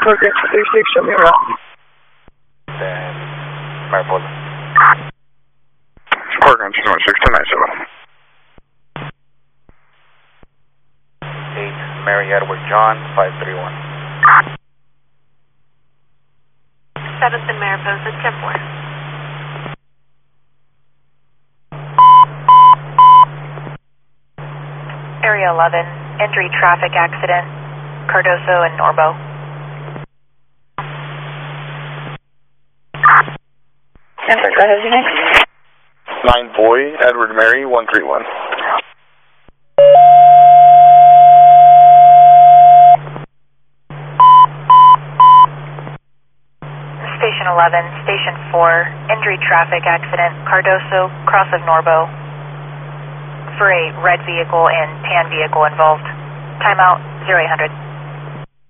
Okay, 36, show me around. Then, Mariposa. Park on 216 8, Mary Edward John, 531. 7th and Mariposa, 10-4. Area 11, injury traffic accident, Cardoso and Norbo. Okay, go ahead, your name. 9 Boy, Edward Mary, 131. Station 11, Station 4, injury traffic accident, Cardoso, cross of Norbo. For a red vehicle and tan vehicle involved. Timeout 0800.